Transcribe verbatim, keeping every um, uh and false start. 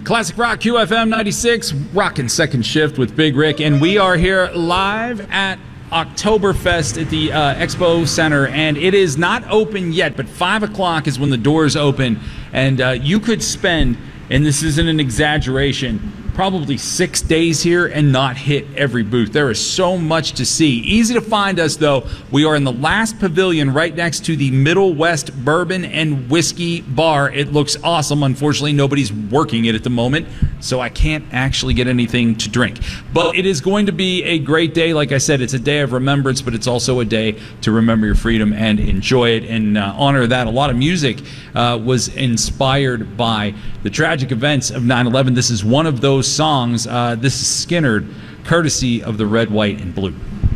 Classic Rock Q F M ninety-six, rocking second shift with Big Rick, and we are here live at Oktoberfest at the uh, Expo Center, and it is not open yet, but five o'clock is when the doors open, and uh, you could spend, and this isn't an exaggeration, probably six days here and not hit every booth. There is so much to see. Easy to find us, though. We are in the last pavilion right next to the Middle West Bourbon and Whiskey Bar. It looks awesome. Unfortunately, nobody's working it at the moment, so I can't actually get anything to drink. But it is going to be a great day. Like I said, it's a day of remembrance, but it's also a day to remember your freedom and enjoy it and uh, honor that. A lot of music uh, was inspired by the tragic events of nine eleven. This is one of those songs. Uh, this is Skynyrd, courtesy of the Red, White, and Blue.